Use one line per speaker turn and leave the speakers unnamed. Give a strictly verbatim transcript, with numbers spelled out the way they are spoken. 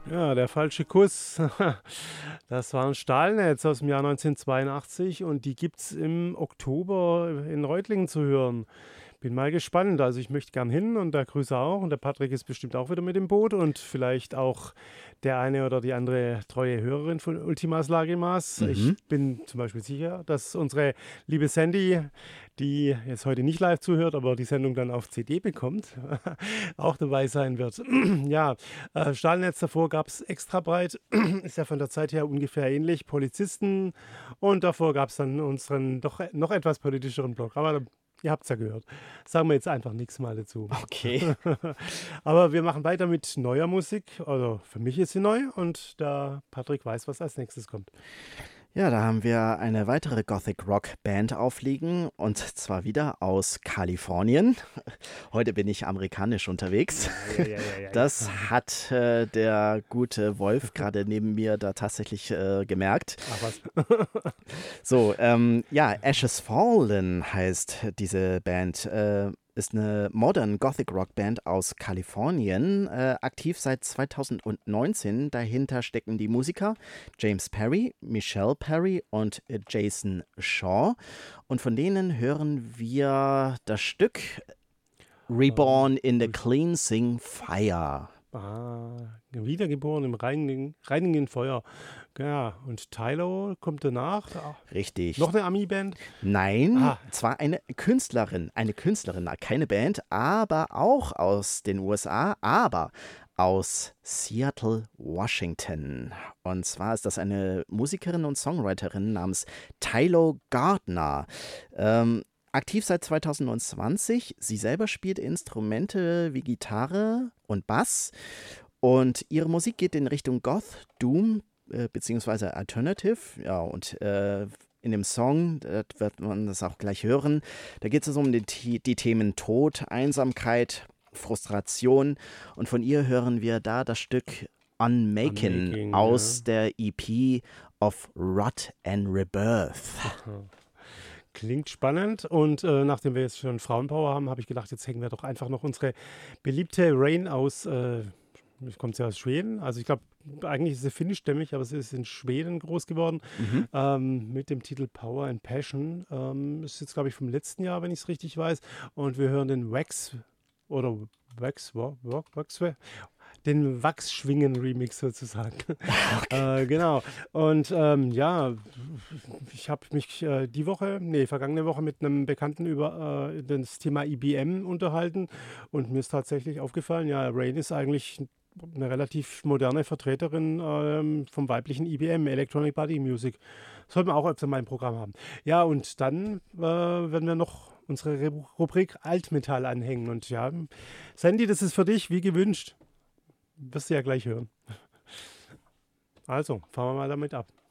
Ja, der falsche Kuss. Das war ein Stahlnetz aus dem Jahr neunzehnhundertzweiundachtzig und die gibt's im Oktober in Reutlingen zu hören. Bin mal gespannt. Also, ich möchte gern hin und der Grüße auch und der Patrick ist bestimmt auch wieder mit im Boot und vielleicht auch der eine oder die andere treue Hörerin von Ultimas Lagimas. Ich
Mhm.
bin zum Beispiel sicher, dass unsere liebe Sandy, die jetzt heute nicht live zuhört, aber die Sendung dann auf C D bekommt, auch dabei sein wird. Ja, äh, Stahlnetz davor gab es extra breit, ist ja von der Zeit her ungefähr ähnlich, Polizisten und davor gab es dann unseren doch e- noch etwas politischeren Blog. Aber ihr habt es ja gehört. Sagen wir jetzt einfach nichts mal dazu.
Okay.
Aber wir machen weiter mit neuer Musik. Also für mich ist sie neu und der Patrick weiß, was als nächstes kommt.
Ja, da haben wir eine weitere Gothic Rock Band aufliegen und zwar wieder aus Kalifornien. Heute bin ich amerikanisch unterwegs.
Ja, ja, ja, ja, ja.
Das hat äh, der gute Wolf gerade neben mir da tatsächlich äh, gemerkt.
Ach was.
So, ähm, ja, Ashes Fallen heißt diese Band. Äh, ist eine Modern Gothic Rock Band aus Kalifornien, äh, aktiv seit zweitausendneunzehn. Dahinter stecken die Musiker James Perry, Michelle Perry und äh, Jason Shaw. Und von denen hören wir das Stück Reborn in the Cleansing Fire.
Ah, wiedergeboren im reinigen, reinigen Feuer. Ja, und Tylo kommt danach. Ah,
Richtig.
noch eine Ami-Band?
Nein,
Ah.
zwar eine Künstlerin, eine Künstlerin, keine Band, aber auch aus den U S A, aber aus Seattle, Washington. Und zwar ist das eine Musikerin und Songwriterin namens Tylo Gardner. Ähm, aktiv seit zweitausendneunundzwanzig. Sie selber spielt Instrumente wie Gitarre und Bass. Und ihre Musik geht in Richtung Goth, Doom, äh, beziehungsweise Alternative. Ja, und äh, in dem Song, da wird man das auch gleich hören, da geht es um die, die Themen Tod, Einsamkeit, Frustration. Und von ihr hören wir da das Stück Unmaking,
Unmaking,
aus
ja.
der E P of Rot and Rebirth.
Klingt spannend und äh, nachdem wir jetzt schon Frauenpower haben, habe ich gedacht, jetzt hängen wir doch einfach noch unsere beliebte Rain aus, äh, kommt sie aus Schweden, also ich glaube, eigentlich ist sie finnischstämmig, aber sie ist in Schweden groß geworden,
Mhm.
ähm, mit dem Titel Power and Passion, ähm, ist jetzt glaube ich vom letzten Jahr, wenn ich es richtig weiß, und wir hören den Wax oder Wax, Wa- Wa- Wax, den Wachsschwingen-Remix sozusagen. Äh, genau. Und ähm, ja, ich habe mich äh, die Woche, nee, vergangene Woche mit einem Bekannten über äh, das Thema I B M unterhalten und mir ist tatsächlich aufgefallen, ja, Rain ist eigentlich eine relativ moderne Vertreterin ähm, vom weiblichen I B M, Electronic Body Music. Sollten wir auch öfter mal im Programm haben. Ja, und dann äh, werden wir noch unsere Re- Rubrik Altmetall anhängen. Und ja, Sandy, das ist für dich wie gewünscht. Wirst du ja gleich hören. Also, fahren wir mal damit ab.